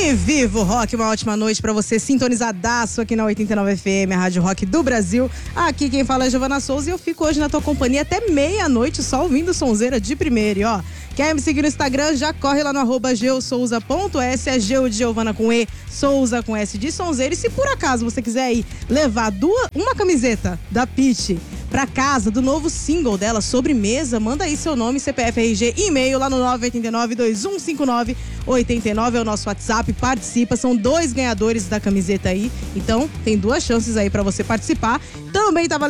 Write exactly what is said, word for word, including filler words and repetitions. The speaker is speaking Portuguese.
E viva o rock, uma ótima noite pra você, sintonizadaço aqui na oitenta e nove F M, a Rádio Rock do Brasil. Aqui quem fala é Giovana Souza e eu fico hoje na tua companhia até meia-noite só ouvindo sonzeira de primeira. E ó, quer me seguir no Instagram? Já corre lá no arroba geosouza ponto s, é Geo de Giovana com E, Souza com S de sonzeira. E se por acaso você quiser aí levar duas, uma camiseta da Pitty pra casa do novo single dela, Sobremesa, manda aí seu nome, C P F, R G e e-mail lá no nove oito nove, dois um cinco nove, oito nove, é o nosso WhatsApp, participa, são dois ganhadores da camiseta aí, então tem duas chances aí pra você participar. Também tava